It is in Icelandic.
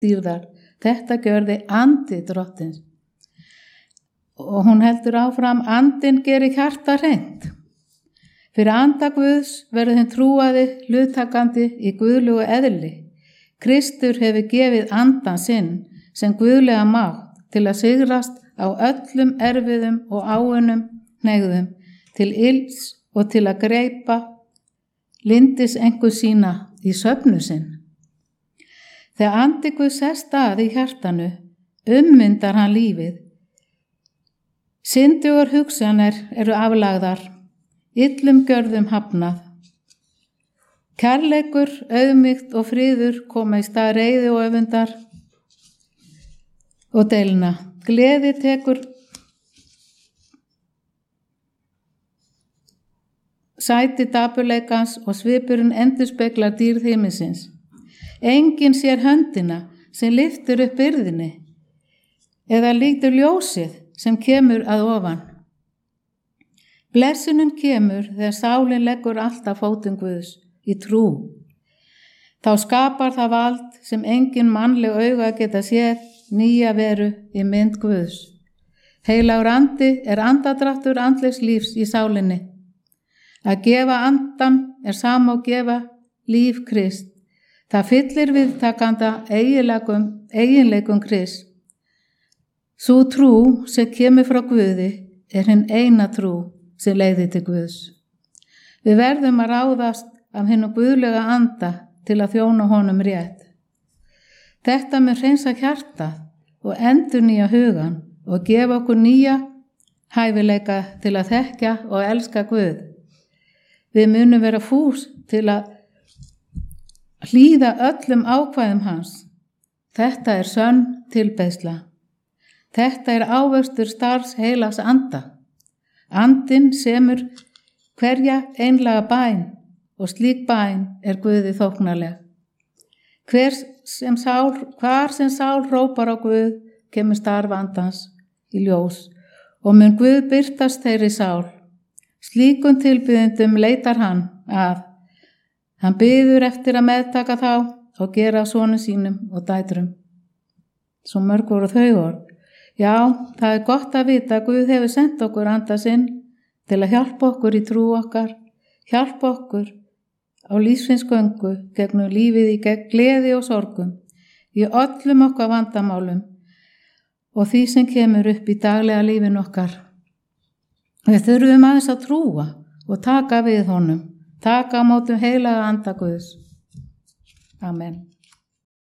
dýrðar. Þetta gjörði andi Drottins. Og hún heldur áfram, andinn gerir hjarta hreint. Fyrir anda Guðs verður hinn trúaði hluttakandi í guðlugu eðli. Kristur hefur gefið andan sinn sem guðlega mátt til að sigrast á öllum erfiðum og áunnum hneigðum, til ills og til að greipa lindis engu sína í söfnu sinn. Þegar andi Guð sest að í hjartanu, ummyndar hann lífið. Syndugar hugsanir eru aflagðar, illum gjörðum hafnað. Kærleikur, auðmýkt og friður koma í stað reiði og öfundar og deilna. Gleði tekur sæti dapurleikans og svipurinn endurspeglar dýrð himinsins. Enginn sér höndina sem lyftir upp byrðinni eða lítur ljósið sem kemur að ofan. Blessunin kemur þegar sálin leggur allt að fótum Guðs í trú. Þá skapar það vald sem engin mannleg auga geta séð, nýja veru í mynd Guðs. Heilagur andi er andadráttur andlegs lífs í sálinni. Að gefa andan er sama og gefa líf Krist. Það fyllir viðtakanda eiginleikum Krist. Sú trú sem kemur frá Guði er hinn eina trú sem leiðir til Guðs. Við verðum að ráðast af hinum guðlega anda til að þjóna honum rétt. Þetta mun hreinsa hjartað og endurnýja hugan og gefa okkur nýja hæfileika til að þekkja og elska Guð. Við munum vera fús til að hlýða öllum ákvæðum hans. Þetta er sönn tilbeiðsla. Þetta er ávöxtur starfs heilags anda. Andinn semur hverja einlega bæn og slík bæn er Guði þóknarleg. Hvar sem sál hrópar á Guð kemur starf andans í ljós og mun Guð birtast þeirri sál. Slíkum tilbiðendum leitar hann að. Hann biður eftir að meðtaka þá og gera sonum sínum og dætrum. Svo mörg voru þau orð. Já, það er gott að vita að Guð hefur sendt okkur anda sinn til að hjálpa okkur í trú okkar, hjálpa okkur á lífsins göngu gegnum lífið í gegn gleði og sorgum, í öllum okkar vandamálum og því sem kemur upp í daglega lífin okkar. Við þurfum aðeins að trúa og taka við honum, taka á mótum heilaga anda Guðs. Amen.